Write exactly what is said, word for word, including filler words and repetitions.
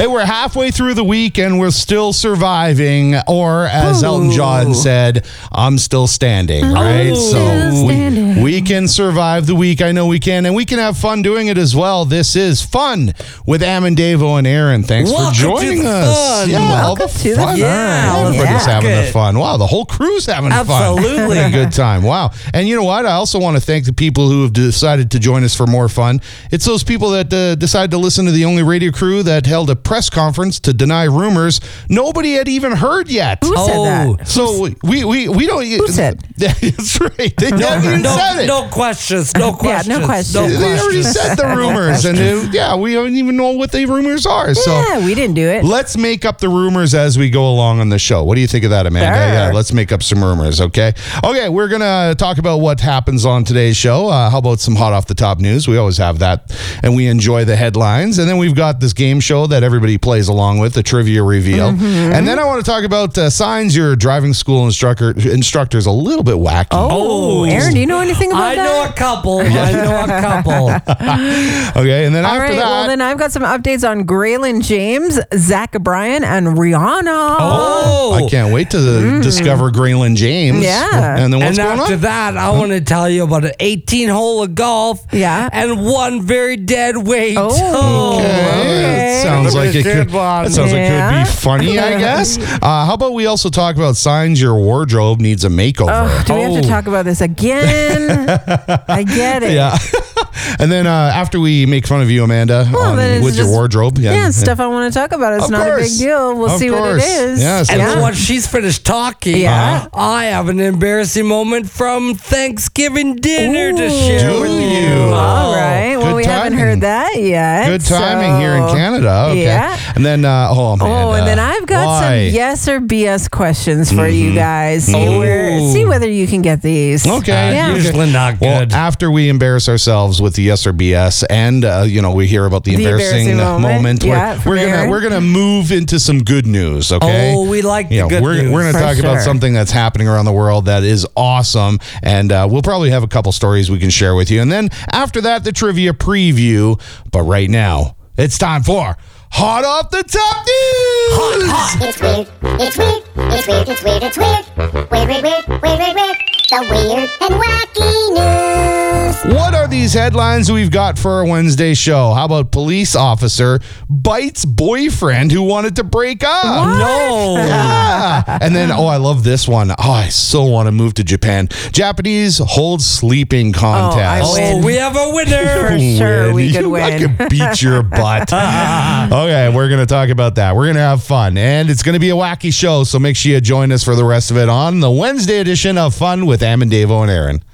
Hey, we're halfway through the week and we're still surviving. Or, as Ooh. Elton John said, I'm still standing, right? Oh, so we, we can survive the week. I know we can. And we can have fun doing it as well. This is Fun with Amandavo and Aaron. Thanks Welcome for joining to the us. fun. Yeah, all Welcome the to the fun. fun. Yeah, Everybody's yeah. having Good. the fun. Wow, the whole crew's having Absolutely. fun. Having a good time. Wow. And you know what? I also want to thank the people who have decided to join us for more fun. It's those people that uh, decided to listen to the only radio crew that held a press conference to deny rumors nobody had even heard yet. Who said Oh. that? So we we we don't. Who said? That's right. They never even No, said it. no questions. No Yeah, questions. no questions. No They already questions. said the rumors, and uh, yeah, we don't even know what the rumors are. So Yeah, we didn't do it. let's make up the rumors as we go along on the show. What do you think of that, Amanda? Sure. Yeah, let's make up some rumors, okay? Okay, we're going to talk about what happens on today's show. Uh, how about some hot off the top news? We always have that, and we enjoy the headlines. And then we've got this game show that everybody plays along with, the trivia reveal. Mm-hmm. And then I want to talk about uh, signs your driving school instructor instructor's a little bit wacky. Oh, Aaron, do you know anything about I that? know a couple. I know a couple. Okay, and then All after right, that... well, then I've got some updates on Graylin James, Zach Bryan, and Rihanna. Oh. I can't wait to discover Graylin James. Mm. Yeah. And then what's and going after on? that, I want to tell you about an eighteen hole of golf. Yeah. And one very dead weight. Oh. Okay. Okay. That sounds like it Good could, one. that sounds like it could Yeah. be funny, I guess. Uh, how about we also talk about signs your wardrobe needs a makeover? Oh, do we have Oh. to talk about this again? I get it. Yeah. And then uh, after we make fun of you, Amanda, Well, on- then it's with your just- wardrobe. Yeah, stuff I want to talk about. It's Of not a course. big deal. We'll Of see what course. it is. Yes, And Yeah. then once she's finished talking, Yeah. I have an embarrassing moment from Thanksgiving dinner to Ooh. share Do with you? you. All right. Well, Good we haven't timing. heard that yet. Good timing so- here in Canada. Okay. Yeah. And then, uh, oh, Amanda. Oh, and then I've got why? some yes or B S questions for you guys. See, Oh. where, see whether you can get these. Okay. Yeah. Usually not Well, good. after we embarrass ourselves with the yes or B S, and uh, you know we hear about the, The embarrassing, embarrassing moment. moment, Yeah, we're, from we're gonna Aaron. we're gonna move into some good news. Okay. Oh, we like the You know, good we're news. we're gonna For talk about sure. something that's happening around the world that is awesome, and uh, we'll probably have a couple stories we can share with you. And then after that, the trivia preview. But right now, it's time for Hot Off the Top News. It's weird, it's weird, it's weird, it's weird, it's weird. Weird, weird, weird, weird, weird, weird. The weird and wacky news. What are these headlines we've got for our Wednesday show? How about police officer bites boyfriend who wanted to break up? No. Yeah. And then, oh, I love this one. Oh, I so want to move to Japan. Japanese hold sleeping contest. Oh, win. we have a winner. For sure we could You- I win. could beat your butt. Okay, we're going to talk about that. We're going to have fun. And it's going to be a wacky show, so make sure you join us for the rest of it on the Wednesday edition of Fun with Amandavo and Aaron.